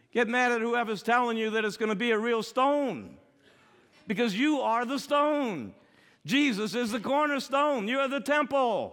Get mad at whoever's telling you that it's going to be a real stone, because you are the stone. Jesus is the cornerstone. You are the temple.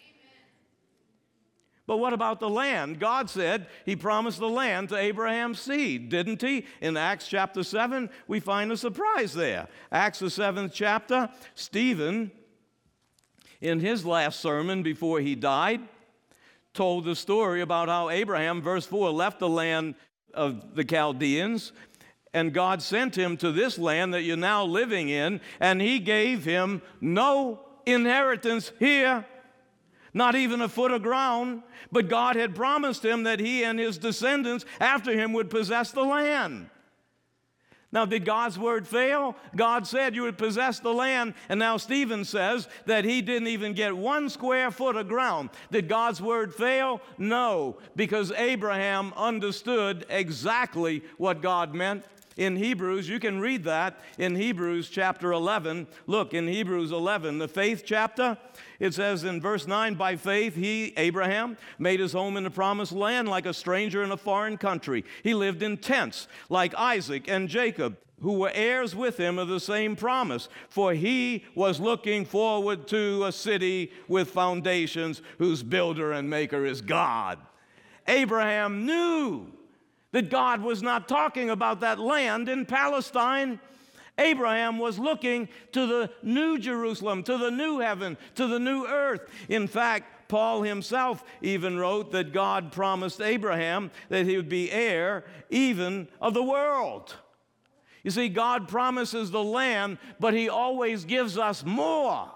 But what about the land? God said he promised the land to Abraham's seed, didn't he? In Acts chapter 7, we find a surprise there. Acts the 7th chapter, Stephen, in his last sermon before he died, told the story about how Abraham, verse 4, left the land of the Chaldeans, and God sent him to this land that you're now living in, and he gave him no inheritance here. Not even a foot of ground, but God had promised him that he and his descendants after him would possess the land. Now, did God's word fail? God said you would possess the land, and now Stephen says that he didn't even get 1 square foot of ground. Did God's word fail? No, because Abraham understood exactly what God meant. In Hebrews, you can read that in Hebrews chapter 11. Look, in Hebrews 11, the faith chapter, it says in verse 9, by faith he, Abraham, made his home in the promised land like a stranger in a foreign country. He lived in tents like Isaac and Jacob, who were heirs with him of the same promise. For he was looking forward to a city with foundations whose builder and maker is God. Abraham knew that God was not talking about that land in Palestine. Abraham was looking to the new Jerusalem, to the new heaven, to the new earth. In fact, Paul himself even wrote that God promised Abraham that he would be heir even of the world. You see, God promises the land, but he always gives us more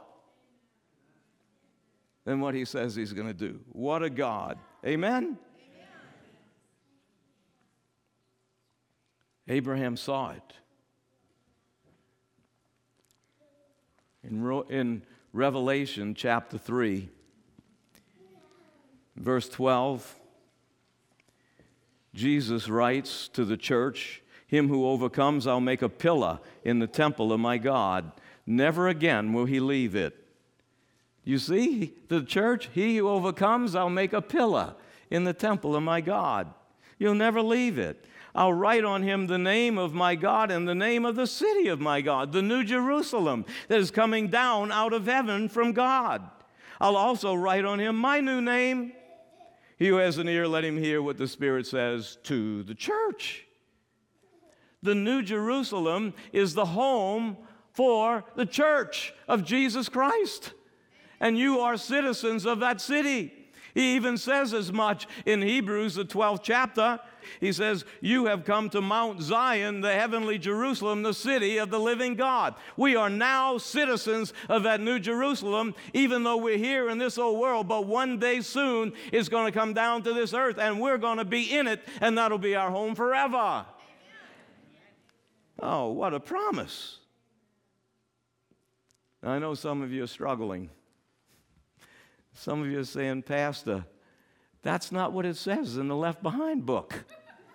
than what he says he's going to do. What a God. Amen? Abraham saw it. In Revelation chapter 3, verse 12, Jesus writes to the church, him who overcomes, I'll make a pillar in the temple of my God. Never again will he leave it. You see, the church, he who overcomes, I'll make a pillar in the temple of my God. You'll never leave it. I'll write on him the name of my God and the name of the city of my God, the new Jerusalem that is coming down out of heaven from God. I'll also write on him my new name. He who has an ear, let him hear what the Spirit says to the church. The new Jerusalem is the home for the church of Jesus Christ. And you are citizens of that city. He even says as much in Hebrews, the 12th chapter. He says, you have come to Mount Zion, the heavenly Jerusalem, the city of the living God. We are now citizens of that new Jerusalem, even though we're here in this old world, but one day soon it's going to come down to this earth, and we're going to be in it, and that'll be our home forever. Oh, what a promise. I know some of you are struggling. Some of you are saying, Pastor, that's not what it says in the Left Behind book.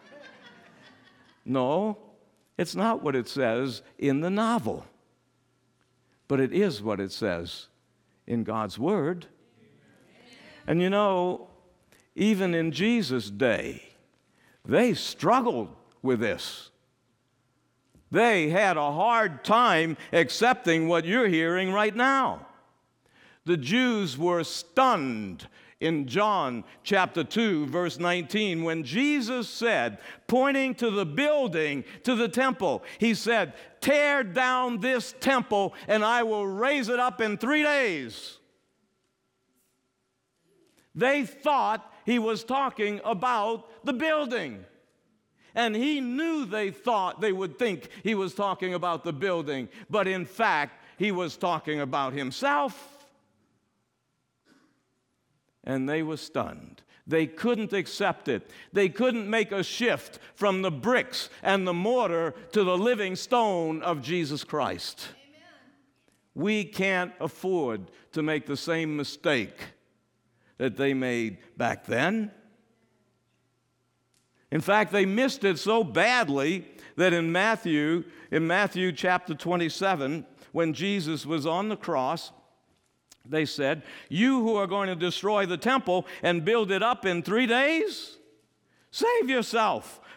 No, it's not what it says in the novel. But it is what it says in God's Word. And you know, even in Jesus' day, they struggled with this. They had a hard time accepting what you're hearing right now. The Jews were stunned in John chapter 2, verse 19, when Jesus said, pointing to the building, to the temple, he said, tear down this temple and I will raise it up in 3 days. They thought he was talking about the building. And he knew they thought they would think he was talking about the building, but in fact, he was talking about himself. And they were stunned. They couldn't accept it. They couldn't make a shift from the bricks and the mortar to the living stone of Jesus Christ. Amen. We can't afford to make the same mistake that they made back then. In fact, they missed it so badly that in Matthew chapter 27, when Jesus was on the cross, they said, you who are going to destroy the temple and build it up in 3 days, save yourself.